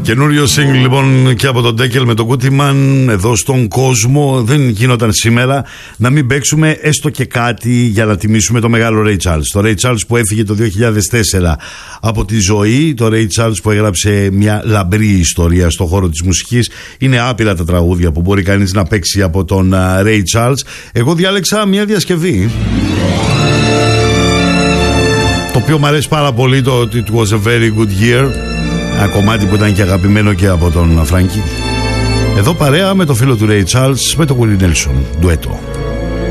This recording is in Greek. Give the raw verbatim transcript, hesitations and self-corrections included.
Καινούριο single λοιπόν και από τον Ντέκελ με τον Κούτιμαν εδώ στον κόσμο. Δεν γινόταν σήμερα να μην παίξουμε έστω και κάτι για να τιμήσουμε το μεγάλο Ray Charles. Το Ray Charles που έφυγε το δύο χιλιάδες τέσσερα από τη ζωή. Το Ray Charles που έγραψε μια λαμπρή ιστορία στον χώρο της μουσικής. Είναι άπειρα τα τραγούδια που μπορεί κανείς να παίξει από τον Ray Charles. Εγώ διάλεξα μια διασκευή, το οποίο μου αρέσει πάρα πολύ, το It was a very good year. Ένα κομμάτι που ήταν και αγαπημένο και από τον Φράνκι. Εδώ παρέα με το φίλο του Ray Charles, με τον Willie Nelson, ντουέτο.